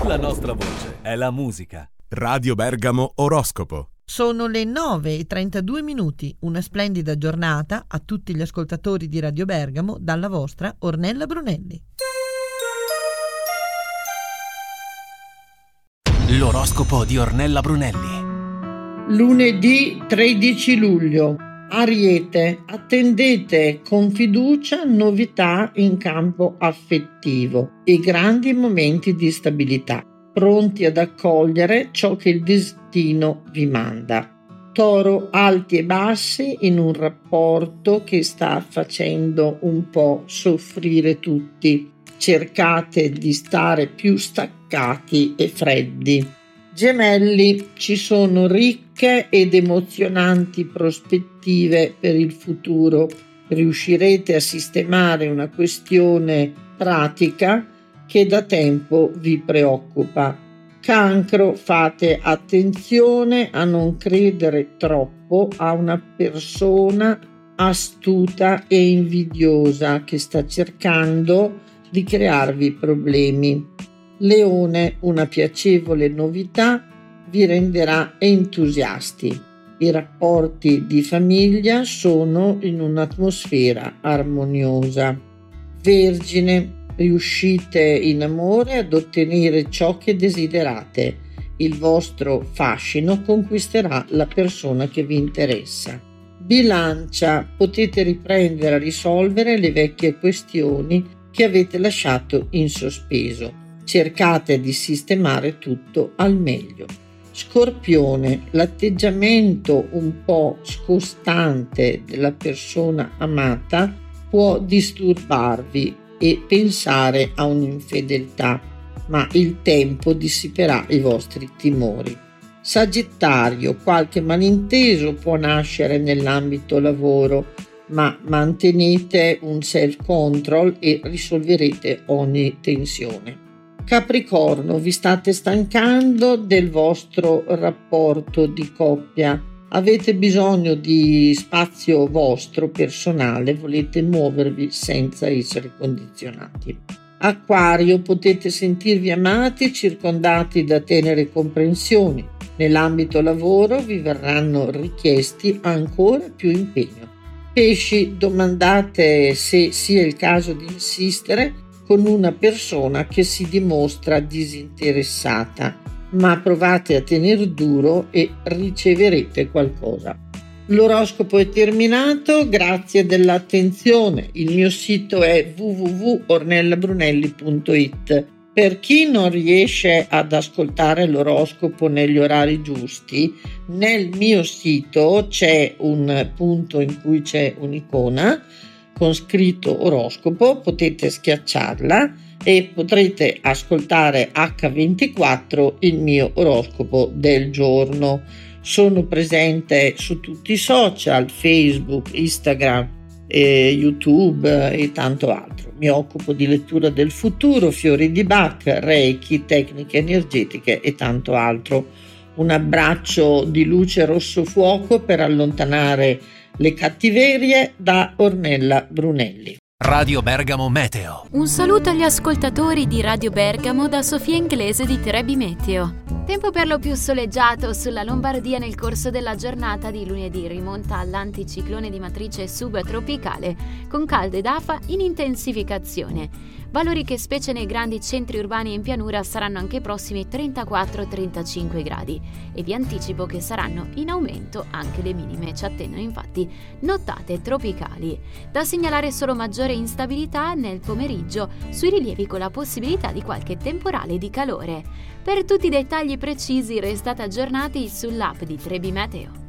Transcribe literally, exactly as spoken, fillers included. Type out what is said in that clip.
La nostra voce è la musica. Radio Bergamo Oroscopo. Sono le nove e trentadue minuti. Una splendida giornata a tutti gli ascoltatori di Radio Bergamo dalla vostra Ornella Brunelli. L'oroscopo di Ornella Brunelli. Lunedì tredici luglio. Ariete, attendete con fiducia novità in campo affettivo e grandi momenti di stabilità, pronti ad accogliere ciò che il destino vi manda. Toro, alti e bassi in un rapporto che sta facendo un po' soffrire tutti. Cercate di stare più staccati e freddi. Gemelli, ci sono ricche ed emozionanti prospettive per il futuro. Riuscirete a sistemare una questione pratica che da tempo vi preoccupa. Cancro, fate attenzione a non credere troppo a una persona astuta e invidiosa che sta cercando di crearvi problemi. Leone, una piacevole novità vi renderà entusiasti. I rapporti di famiglia sono in un'atmosfera armoniosa. Vergine, riuscite in amore ad ottenere ciò che desiderate. Il vostro fascino conquisterà la persona che vi interessa. Bilancia, potete riprendere a risolvere le vecchie questioni che avete lasciato in sospeso. Cercate di sistemare tutto al meglio. Scorpione, l'atteggiamento un po' scostante della persona amata può disturbarvi e pensare a un'infedeltà, ma il tempo dissiperà i vostri timori. Sagittario, qualche malinteso può nascere nell'ambito lavoro, ma mantenete un self-control e risolverete ogni tensione. Capricorno, vi state stancando del vostro rapporto di coppia, avete bisogno di spazio vostro personale, volete muovervi senza essere condizionati. Acquario, potete sentirvi amati, circondati da tenere comprensioni. Nell'ambito lavoro vi verranno richiesti ancora più impegno. Pesci, domandate se sia il caso di insistere con una persona che si dimostra disinteressata, ma provate a tenere duro e riceverete qualcosa. L'oroscopo è terminato, grazie dell'attenzione. Il mio sito è w w w punto ornella brunelli punto i t. Per chi non riesce ad ascoltare l'oroscopo negli orari giusti, nel mio sito c'è un punto in cui c'è un'icona con scritto oroscopo, potete schiacciarla e potrete ascoltare acca ventiquattro il mio oroscopo del giorno. Sono presente su tutti i social, Facebook, Instagram, eh, YouTube e tanto altro. Mi occupo di lettura del futuro, fiori di Bach, Reiki, tecniche energetiche e tanto altro. Un abbraccio di luce rosso fuoco per allontanare le cattiverie da Ornella Brunelli. Radio Bergamo Meteo. Un saluto agli ascoltatori di Radio Bergamo da Sofia Inglese di Trebi Meteo. Tempo per lo più soleggiato sulla Lombardia nel corso della giornata di lunedì, rimonta all'anticiclone di matrice subtropicale con calde d'afa in intensificazione. Valori che specie nei grandi centri urbani e in pianura saranno anche prossimi ai trentaquattro trentacinque gradi e vi anticipo che saranno in aumento anche le minime, ci attendono infatti nottate tropicali. Da segnalare solo maggiore instabilità nel pomeriggio sui rilievi con la possibilità di qualche temporale di calore. Per tutti i dettagli precisi restate aggiornati sull'app di Trebi Meteo.